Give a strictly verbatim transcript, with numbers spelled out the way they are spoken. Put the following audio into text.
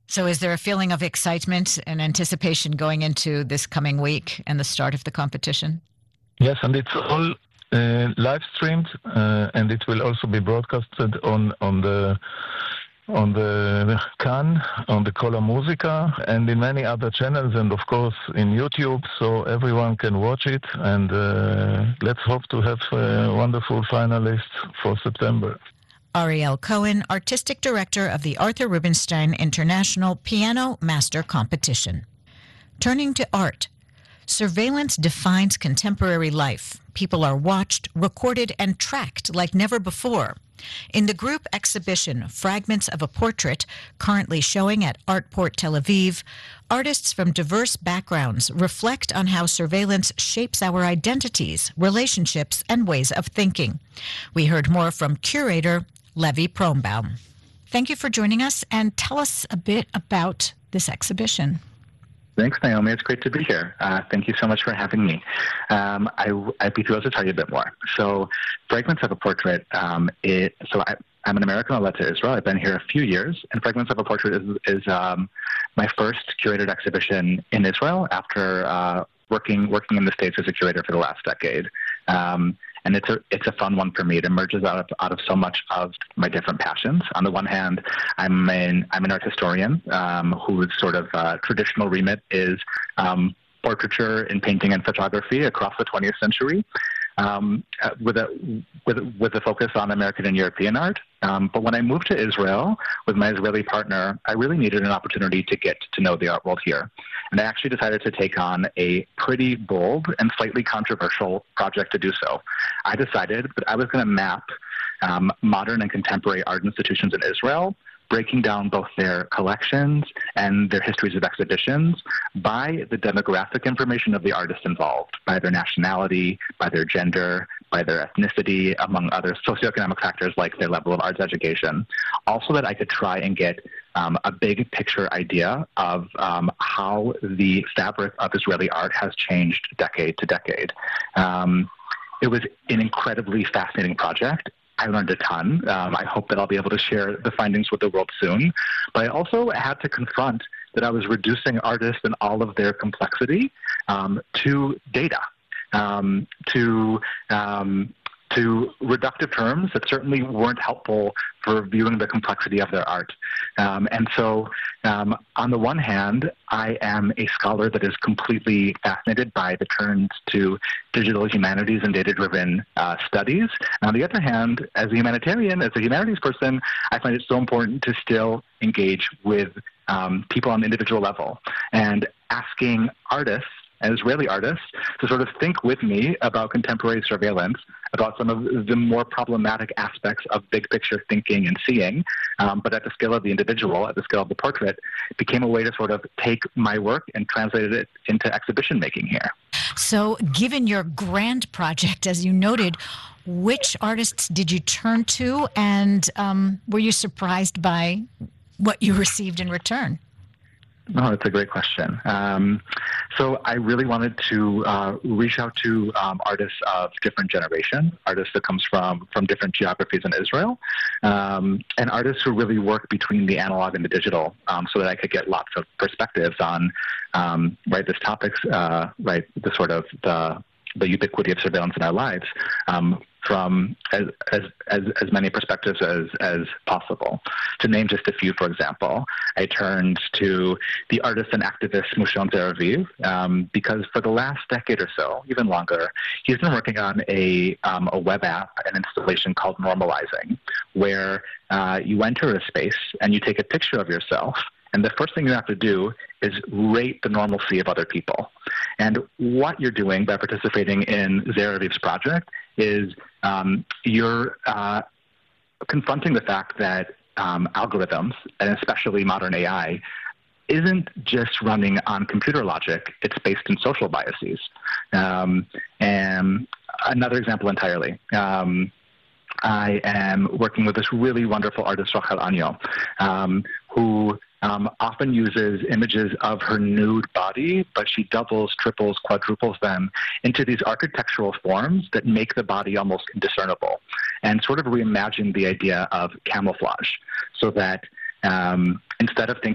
So is there a feeling of excitement and anticipation going into this coming week and the start of the competition? Yes, and it's all uh, live streamed, uh, and it will also be broadcasted on, on the on the Cannes, on the Cola Musica, and in many other channels, and of course in YouTube, so everyone can watch it. And uh, let's hope to have uh, wonderful finalists for September. Ariel Cohen, Artistic Director of the Arthur Rubinstein International Piano Master Competition. Turning to art. Surveillance defines contemporary life. People are watched, recorded, and tracked like never before. In the group exhibition, Fragments of a Portrait, currently showing at Artport Tel Aviv, artists from diverse backgrounds reflect on how surveillance shapes our identities, relationships, and ways of thinking. We heard more from curator Levi Prohnbaum. Thank you for joining us, and tell us a bit about this exhibition. Thanks, Naomi. It's great to be here. Uh, thank you so much for having me. Um, I, I'd be thrilled to tell you a bit more. So, Fragments of a Portrait, um, it, so I, I'm an American who led to Israel. I've been here a few years, and Fragments of a Portrait is, is um, my first curated exhibition in Israel after uh, working working in the States as a curator for the last decade. Um, And it's a it's a fun one for me. It emerges out of out of so much of my different passions. On the one hand, I'm an I'm an art historian um, whose sort of uh, traditional remit is um, portraiture in painting and photography across the twentieth century, um, uh, with a with with a focus on American and European art. Um, but when I moved to Israel with my Israeli partner, I really needed an opportunity to get to know the art world here. And I actually decided to take on a pretty bold and slightly controversial project to do so. I decided that I was going to map um, modern and contemporary art institutions in Israel, breaking down both their collections and their histories of exhibitions by the demographic information of the artists involved, by their nationality, by their gender, by their ethnicity, among other socioeconomic factors like their level of arts education. Also that I could try and get um, a big picture idea of um, how the fabric of Israeli art has changed decade to decade. Um, it was an incredibly fascinating project. I learned a ton. Um, I hope that I'll be able to share the findings with the world soon. But I also had to confront that I was reducing artists and all of their complexity um, to data, um, to um, to reductive terms that certainly weren't helpful for viewing the complexity of their art. Um, and so um, on the one hand, I am a scholar that is completely fascinated by the turns to digital humanities and data-driven uh, studies. And on the other hand, as a humanitarian, as a humanities person, I find it so important to still engage with um, people on the individual level and asking artists, and Israeli artists, to sort of think with me about contemporary surveillance, about some of the more problematic aspects of big picture thinking and seeing, um, but at the scale of the individual, at the scale of the portrait, it became a way to sort of take my work and translate it into exhibition making here. So given your grand project, as you noted, which artists did you turn to, and um, were you surprised by what you received in return? Oh, that's a great question. Um, so I really wanted to uh, reach out to um, artists of different generations, artists that comes from, from different geographies in Israel, um, and artists who really work between the analog and the digital, um, so that I could get lots of perspectives on, um, right, this topics, uh, right, the sort of the the ubiquity of surveillance in our lives, um, from as, as as as many perspectives as as possible. To name just a few, for example, I turned to the artist and activist Mushon Zeraviv, um, because for the last decade or so, even longer, he's been working on a um, a web app, an installation called Normalizing, where uh, you enter a space and you take a picture of yourself, and the first thing you have to do is rate the normalcy of other people. And what you're doing by participating in Zeraviv's project is um, you're uh, confronting the fact that um, algorithms, and especially modern A I, isn't just running on computer logic, it's based in social biases. Um, and another example entirely. Um, I am working with this really wonderful artist, Rachel Anyo, um, who um, often uses images of her nude body, but she doubles, triples, quadruples them into these architectural forms that make the body almost indiscernible, and sort of reimagine the idea of camouflage, so that um, instead of thinking